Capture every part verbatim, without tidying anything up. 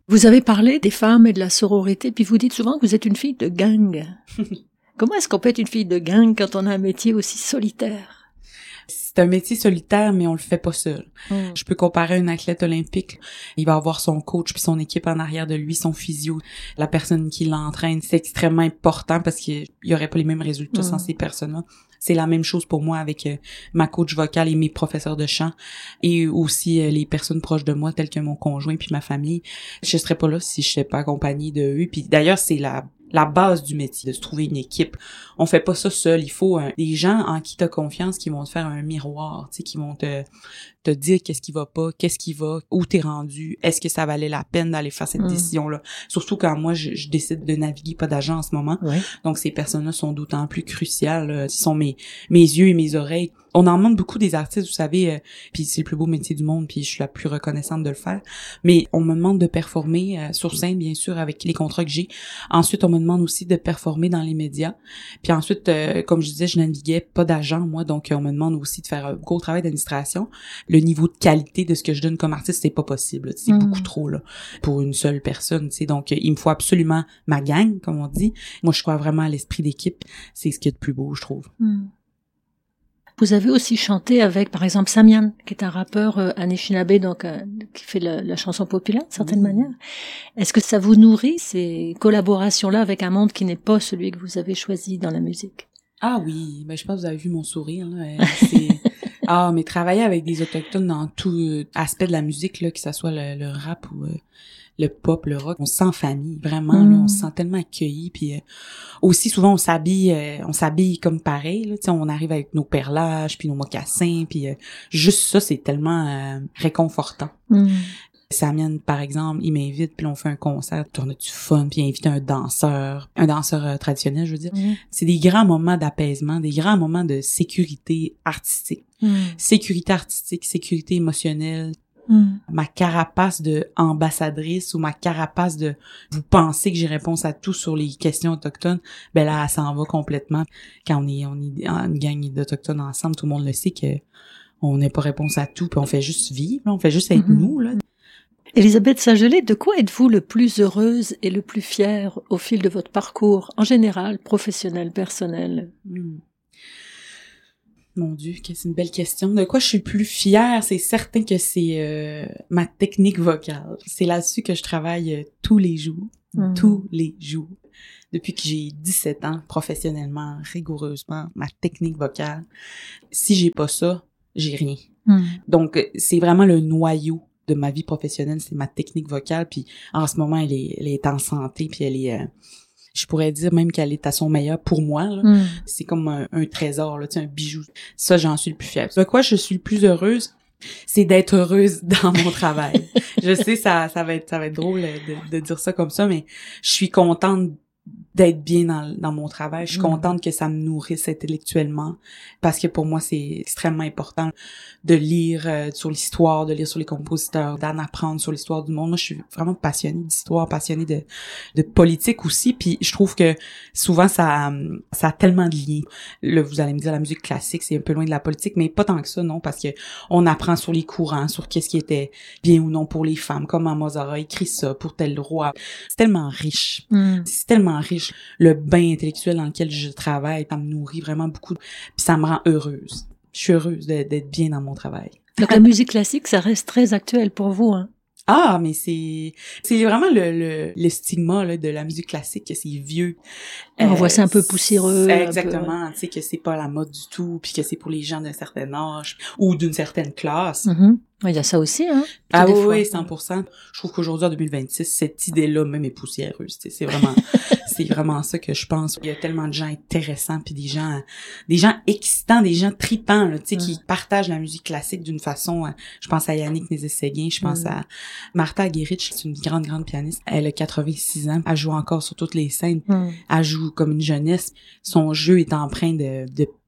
Vous avez parlé des femmes et de la sororité, puis vous dites souvent que vous êtes une fille de gang. Comment est-ce qu'on peut être une fille de gang quand on a un métier aussi solitaire? C'est un métier solitaire, mais on le fait pas seul. Mm. Je peux comparer un athlète olympique. Il va avoir son coach puis son équipe en arrière de lui, son physio, la personne qui l'entraîne. C'est extrêmement important parce qu'il y aurait pas les mêmes résultats mm. sans ces personnes-là. C'est la même chose pour moi avec euh, ma coach vocale et mes professeurs de chant et aussi euh, les personnes proches de moi telles que mon conjoint puis ma famille. Je serais pas là si je n'étais pas accompagnée de eux. Puis d'ailleurs, c'est la la base du métier, de se trouver une équipe. On fait pas ça seul. Il faut euh, des gens en qui t'as confiance qui vont te faire un miroir, tu sais, qui vont te te dire qu'est-ce qui va pas, qu'est-ce qui va, où t'es rendu, est-ce que ça valait la peine d'aller faire cette mmh. décision-là. Surtout quand moi, je, je décide de naviguer pas d'agent en ce moment. Ouais. Donc, ces personnes-là sont d'autant plus cruciales. Ils sont mes mes yeux et mes oreilles. On en demande beaucoup des artistes, vous savez, euh, puis c'est le plus beau métier du monde, puis je suis la plus reconnaissante de le faire. Mais on me demande de performer euh, sur scène, bien sûr, avec les contrats que j'ai. Ensuite, on me demande aussi de performer dans les médias. Puis ensuite, euh, comme je disais, je naviguais pas d'agent, moi, donc euh, on me demande aussi de faire un gros travail d'administration. Le niveau de qualité de ce que je donne comme artiste, c'est pas possible. C'est mmh. beaucoup trop là pour une seule personne, tu sais. Donc, euh, il me faut absolument ma gang, comme on dit. Moi, je crois vraiment à l'esprit d'équipe. C'est ce qui est de plus beau, je trouve. Mmh. Vous avez aussi chanté avec, par exemple, Samian, qui est un rappeur euh, anishinaabe, donc euh, qui fait la, la chanson populaire, d'une certaine mmh. manière. Est-ce que ça vous nourrit, ces collaborations-là, avec un monde qui n'est pas celui que vous avez choisi dans la musique? Ah oui, ben je pense que vous avez vu mon sourire. Là. C'est... ah, mais travailler avec des autochtones dans tout euh, aspect de la musique, là, que ça soit le, le rap ou... Euh... le pop, le rock, on se sent famille, vraiment, mmh. là, on se sent tellement accueilli, puis euh, aussi souvent on s'habille, euh, on s'habille comme pareil, là, tu sais, on arrive avec nos perlages, puis nos mocassins, puis euh, juste ça, c'est tellement euh, réconfortant. Mmh. Samian, par exemple, il m'invite, puis on fait un concert, on a du fun, puis il invite un danseur, un danseur euh, traditionnel, je veux dire. Mmh. C'est des grands moments d'apaisement, des grands moments de sécurité artistique. Mmh. Sécurité artistique, sécurité émotionnelle. Mm. Ma carapace de ambassadrice ou ma carapace de vous pensez que j'ai réponse à tout sur les questions autochtones, ben là, elle s'en va complètement. Quand on est, on est une gang d'autochtones ensemble, tout le monde le sait que on n'a pas réponse à tout, puis on fait juste vivre, on fait juste être mm-hmm. nous, là. Elisabeth Saint-Gelais, de quoi êtes-vous le plus heureuse et le plus fière au fil de votre parcours, en général, professionnel, personnel? Mm. Mon Dieu, c'est une belle question. De quoi je suis le plus fière, c'est certain que c'est euh, ma technique vocale. C'est là-dessus que je travaille euh, tous les jours, mmh. tous les jours. Depuis que j'ai dix-sept ans, professionnellement, rigoureusement, ma technique vocale. Si j'ai pas ça, j'ai rien. Mmh. Donc, c'est vraiment le noyau de ma vie professionnelle, c'est ma technique vocale. Puis en ce moment, elle est, elle est en santé, puis elle est... Euh, je pourrais dire même qu'elle est à son meilleur pour moi. Là. Mm. C'est comme un, un trésor, là, tu sais, un bijou. Ça, j'en suis le plus fière. De quoi je suis le plus heureuse, c'est d'être heureuse dans mon travail. Je sais, ça, ça va être, ça va être drôle de, de dire ça comme ça, mais je suis contente d'être bien dans, dans mon travail. Je suis mmh. contente que ça me nourrisse intellectuellement parce que pour moi, c'est extrêmement important de lire euh, sur l'histoire, de lire sur les compositeurs, d'en apprendre sur l'histoire du monde. Moi, je suis vraiment passionnée d'histoire, passionnée de, de politique aussi. Puis je trouve que souvent, ça, ça a tellement de liens. Là, vous allez me dire, la musique classique, c'est un peu loin de la politique, mais pas tant que ça, non, parce que on apprend sur les courants, sur qu'est-ce qui était bien ou non pour les femmes, comment Mozart a écrit ça pour tel roi. C'est tellement riche. Mmh. C'est tellement riche. Le bain intellectuel dans lequel je travaille, ça me nourrit vraiment beaucoup. Puis ça me rend heureuse. Je suis heureuse de, d'être bien dans mon travail. Donc la musique classique, ça reste très actuel pour vous, hein? Ah, mais c'est c'est vraiment le le, le stigma là, de la musique classique, que c'est vieux. On euh, voit ça un peu poussiéreux. Exactement, tu sais, que c'est pas la mode du tout, puis que c'est pour les gens d'un certain âge ou d'une certaine classe. Mm-hmm. Il y a ça aussi, hein? Ah oui, oui, cent pour cent. Je trouve qu'aujourd'hui, en deux mille vingt-six, cette idée-là même est poussiéreuse. Tu sais, c'est vraiment, c'est vraiment ça que je pense. Il y a tellement de gens intéressants, puis des gens, des gens excitants, des gens tripants, là, tu sais, mm. qui partagent la musique classique d'une façon. Je pense à Yannick Nézet-Séguin, je pense mm. à Martha Aguirre-Rich, c'est une grande, grande pianiste. Elle a quatre-vingt-six ans, elle joue encore sur toutes les scènes. Mm. Elle joue comme une jeunesse. Son jeu est empreint de, de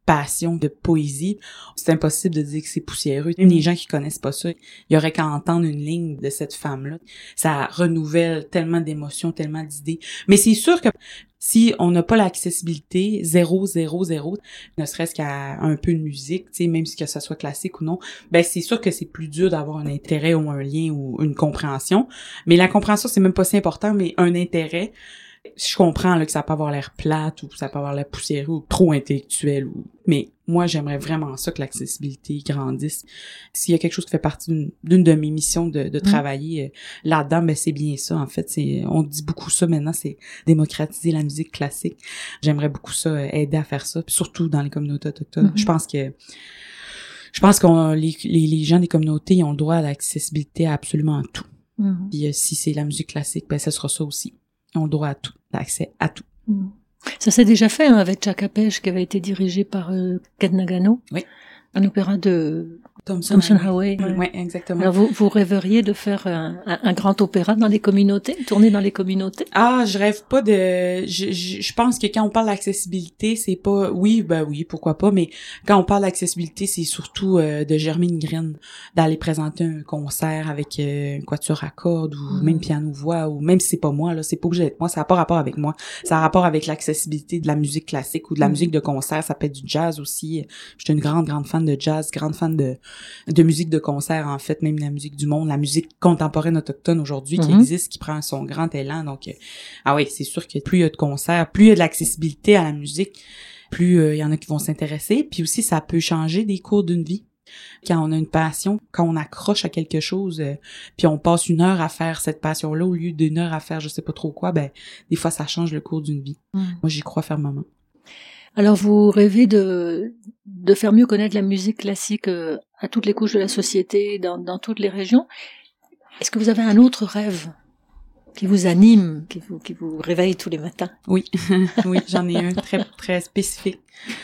passion de poésie, c'est impossible de dire que c'est poussiéreux. Même les gens qui connaissent pas ça, il y aurait qu'à entendre une ligne de cette femme-là. Ça renouvelle tellement d'émotions, tellement d'idées. Mais c'est sûr que si on n'a pas l'accessibilité, zéro, zéro, zéro, ne serait-ce qu'à un peu de musique, tu sais, même si que ça soit classique ou non, ben c'est sûr que c'est plus dur d'avoir un intérêt ou un lien ou une compréhension. Mais la compréhension, c'est même pas si important, mais un intérêt, je comprends là, que ça peut avoir l'air plate ou ça peut avoir l'air poussiéreux ou trop intellectuel. Ou... Mais moi, j'aimerais vraiment ça que l'accessibilité grandisse. S'il y a quelque chose qui fait partie d'une, d'une de mes missions de, de travailler euh, là-dedans, ben c'est bien ça. En fait, c'est on dit beaucoup ça maintenant, c'est démocratiser la musique classique. J'aimerais beaucoup ça, euh, aider à faire ça, surtout dans les communautés autochtones. Mm-hmm. Je pense que je pense qu'on les, les, les gens des communautés ils ont le droit à l'accessibilité à absolument tout. Mm-hmm. Puis euh, si c'est la musique classique, ben ça sera ça aussi. Ils ont le droit à tout, l'accès à tout. Mm. Ça s'est déjà fait hein, avec Tchakapèche, qui avait été dirigé par euh, Ken Nagano. Oui. Un opéra de Thompson, Thompson Howey. Oui, ouais, exactement. Alors vous, vous rêveriez de faire un, un, un grand opéra dans les communautés, tourner dans les communautés? Ah, je rêve pas de... Je, je, je pense que quand on parle d'accessibilité, c'est pas... Oui, ben oui, pourquoi pas, mais quand on parle d'accessibilité, c'est surtout euh, de germer une graine, d'aller présenter un concert avec euh, un quatuor à cordes ou mm. même piano-voix, ou même si c'est pas moi, là, c'est pas obligé d'être moi, ça n'a pas rapport avec moi. Ça a rapport avec l'accessibilité de la musique classique ou de la mm. musique de concert, ça peut être du jazz aussi. Je suis une grande, grande fan de jazz, grande fan de de musique de concert, en fait, même la musique du monde, la musique contemporaine autochtone aujourd'hui mm-hmm. qui existe, qui prend son grand élan. Donc, euh, ah oui, c'est sûr que plus il y a de concerts, plus il y a de l'accessibilité à la musique, plus euh, il y en a qui vont s'intéresser. Puis aussi, ça peut changer des cours d'une vie. Quand on a une passion, quand on accroche à quelque chose, euh, puis on passe une heure à faire cette passion-là au lieu d'une heure à faire je sais pas trop quoi, ben des fois, ça change le cours d'une vie. Mm. Moi, j'y crois fermement. Alors, vous rêvez de de faire mieux connaître la musique classique euh, à toutes les couches de la société, dans, dans toutes les régions. Est-ce que vous avez un autre rêve qui vous anime, qui vous qui vous réveille tous les matins? Oui, oui, j'en ai un très très spécifique.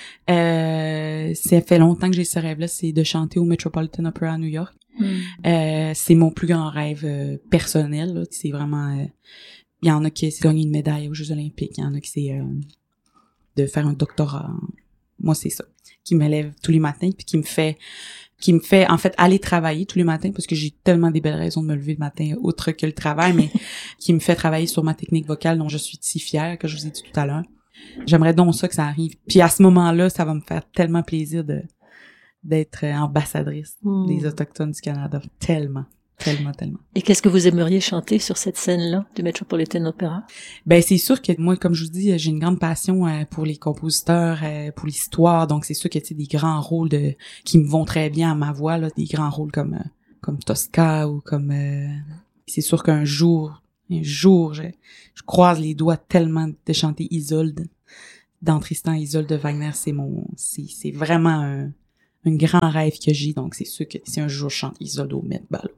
Euh, ça fait longtemps que j'ai ce rêve-là, c'est de chanter au Metropolitan Opera à New York. Mm. Euh, c'est mon plus grand rêve euh, personnel. Là. C'est vraiment, il euh, y en a qui c'est gagner une médaille aux Jeux Olympiques, il y en a qui c'est euh, de faire un doctorat. Moi, c'est ça qui me lève tous les matins puis qui me fait qui me fait en fait aller travailler tous les matins parce que j'ai tellement des belles raisons de me lever le matin autre que le travail, mais qui me fait travailler sur ma technique vocale dont je suis si fière, que je vous ai dit tout à l'heure. J'aimerais donc ça que ça arrive. Puis à ce moment-là, ça va me faire tellement plaisir de d'être ambassadrice mmh. des Autochtones du Canada. Tellement. Tellement, tellement. Et qu'est-ce que vous aimeriez chanter sur cette scène-là du Metropolitan Opera? Ben, c'est sûr que moi, comme je vous dis, j'ai une grande passion euh, pour les compositeurs, euh, pour l'histoire. Donc, c'est sûr que, tu sais, des grands rôles de, qui me vont très bien à ma voix, là, des grands rôles comme, euh, comme Tosca ou comme, euh, c'est sûr qu'un jour, un jour, je, je croise les doigts tellement de chanter Isolde dans Tristan et Isolde de Wagner. C'est mon, c'est, c'est vraiment un, un grand rêve que j'ai. Donc, c'est sûr que si un jour je chante Isolde au Met, ben, là,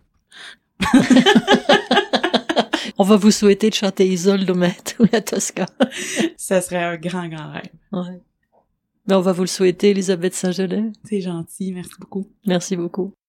on va vous souhaiter de chanter Isolde au Met ou la Tosca. Ça serait un grand, grand rêve. Ouais. Mais on va vous le souhaiter, Elisabeth Saint-Gelais. C'est gentil, merci beaucoup. Merci beaucoup.